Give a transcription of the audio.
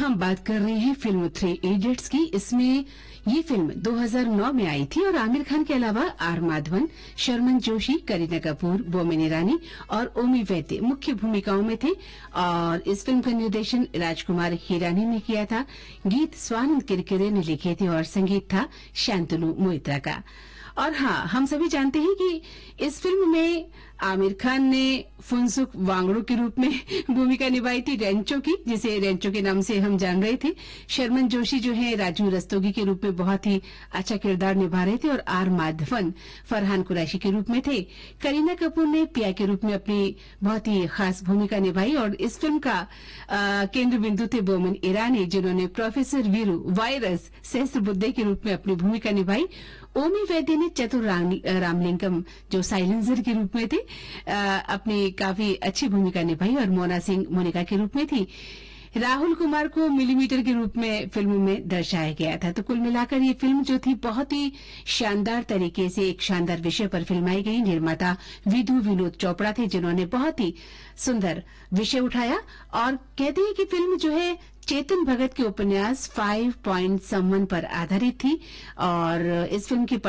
हम बात कर रहे हैं फिल्म थ्री इडियट्स की। इसमें ये फिल्म 2009 में आई थी और आमिर खान के अलावा आर माधवन, शर्मन जोशी, करीना कपूर, बोमन ईरानी और ओमी वैद्य मुख्य भूमिकाओं में थे। और इस फिल्म का निर्देशन राजकुमार हिरानी ने किया था। गीत स्वानंद किरकिरे ने लिखे थे और संगीत था शांतनु मोइत्रा का। और हाँ, हम सभी जानते हैं कि इस फिल्म में आमिर खान ने फुनसुक वांगड़ू के रूप में भूमिका निभाई थी, रेंचो की, जिसे रेंचो के नाम से हम जान रहे थे। शर्मन जोशी जो है राजू रस्तोगी के रूप में बहुत ही अच्छा किरदार निभा रहे थे और आर माधवन फरहान कुरैशी के रूप में थे। करीना कपूर ने पिया के रूप में अपनी बहुत ही खास भूमिका निभाई और इस फिल्म का केंद्र बिंदु थे बोमन ईरानी, जिन्होंने प्रोफेसर वीरू वायरस सहस्त्रबुद्धे के रूप में अपनी भूमिका निभाई। ओमी वैद्य ने चतुर रामलिंगम जो साइलेंसर के रूप में थे अपनी काफी अच्छी भूमिका निभाई और मोना सिंह मोनिका के रूप में थी। राहुल कुमार को मिलीमीटर के रूप में फिल्म में दर्शाया गया था। तो कुल मिलाकर ये फिल्म जो थी बहुत ही शानदार तरीके से एक शानदार विषय पर फिल्माई गई। निर्माता विधु विनोद चोपड़ा थे, जिन्होंने बहुत ही सुंदर विषय उठाया और कहते हैं कि फिल्म जो है चेतन भगत के उपन्यास 5 पॉइंट समवन पर आधारित थी और इस फिल्म की